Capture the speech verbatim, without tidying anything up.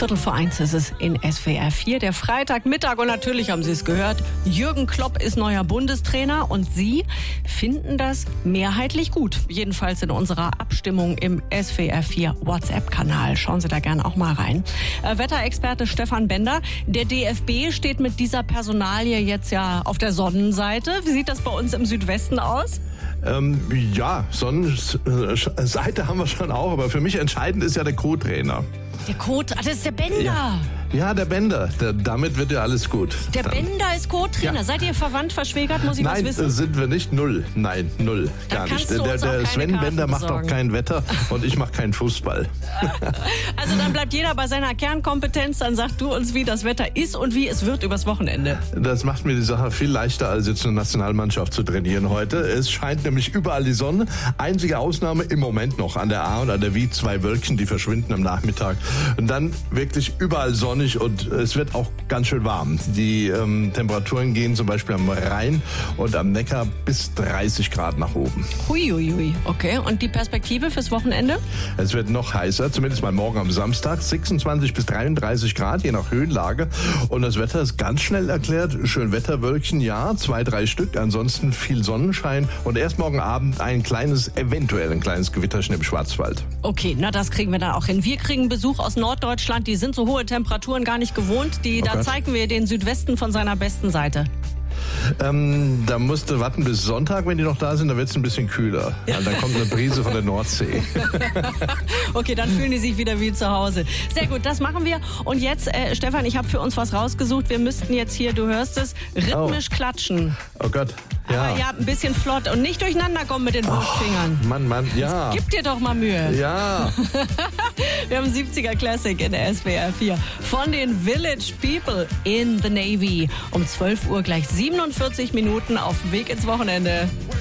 Viertel vor eins ist es in S W R vier, der Freitagmittag. Und natürlich haben Sie es gehört, Jürgen Klopp ist neuer Bundestrainer und Sie finden das mehrheitlich gut. Jedenfalls in unserer Abstimmung im S W R vier WhatsApp-Kanal. Schauen Sie da gerne auch mal rein. Äh, Wetterexperte Stefan Bender, der D F B steht mit dieser Personalie jetzt ja auf der Sonnenseite. Wie sieht das bei uns im Südwesten aus? Ähm, ja, Sonnenseite haben wir schon auch, aber für mich entscheidend ist ja der Co-Trainer. Der Co-Trainer, das ist der Bender. Ja. Ja, der Bender. Der, damit wird ja alles gut. Der Dann. Bender ist Co-Trainer. Ja. Seid ihr verwandt, verschwägert? Muss ich Nein, was wissen? Nein, sind wir nicht. Null. Nein, null. Da Gar nicht. Der, der der Sven Karten Bender macht besorgen. auch kein Wetter und ich mache keinen Fußball. Also dann bleibt jeder bei seiner Kernkompetenz. Dann sagst du uns, wie das Wetter ist und wie es wird übers Wochenende. Das macht mir die Sache viel leichter, als jetzt eine Nationalmannschaft zu trainieren heute. Es scheint nämlich überall die Sonne. Einzige Ausnahme im Moment noch an der A und an der W, zwei Wölkchen, die verschwinden am Nachmittag. Und dann wirklich überall sonnig und es wird auch ganz schön warm. Die ähm, Temperaturen gehen zum Beispiel am Rhein und am Neckar bis dreißig Grad nach oben. Huiuiui, okay. Und die Perspektive fürs Wochenende? Es wird noch heißer, zumindest mal morgen am Samstag, sechsundzwanzig bis dreiunddreißig Grad, je nach Höhenlage. Und das Wetter ist ganz schnell erklärt. Schön Wetterwölkchen, ja, zwei, drei Stück. Ansonsten viel Sonnenschein und erst morgen Abend ein kleines, eventuell ein kleines Gewitterchen im Schwarzwald. Okay, na das kriegen wir dann auch hin. Wir kriegen Besuch aus Norddeutschland. Die sind so hohe Temperaturen gar nicht gewohnt. Die, oh da Gott. zeigen wir den Südwesten von seiner besten Seite. Ähm, da musst du warten bis Sonntag, wenn die noch da sind, da wird es ein bisschen kühler. Ja. Dann kommt eine Brise von der Nordsee. Okay, dann fühlen die sich wieder wie zu Hause. Sehr gut, das machen wir. Und jetzt, äh, Stefan, ich habe für uns was rausgesucht. Wir müssten jetzt hier, du hörst es, rhythmisch oh. klatschen. Oh Gott, ja. Aber ja, ein bisschen flott und nicht durcheinander kommen mit den Wurstfingern. Oh, Mann, Mann, ja. Gib dir doch mal Mühe. Ja. Wir haben siebziger Classic in der S W R vier von den Village People in the Navy. Um zwölf Uhr gleich siebenundvierzig Minuten auf dem Weg ins Wochenende.